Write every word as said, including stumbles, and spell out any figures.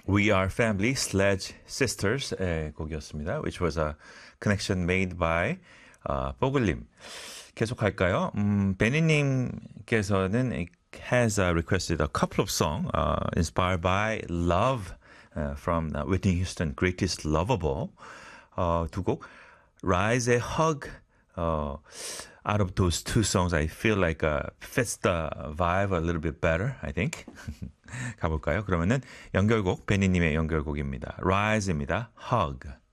We Are Family, Sledge Sisters의 곡이었습니다. Which was a connection made by uh, 뽀글님. 계속할까요? 음, 베니님께서는 has uh, requested a couple of songs uh, inspired by Love uh, from uh, Whitney Houston, Greatest Lovable. 어, 두 곡. Rise의 Hug. 어, out of those two songs, I feel like uh, fits the vibe a little bit better, I think. 가볼까요? 그러면은 연결곡, 베니님의 연결곡입니다. Rise입니다. Hug.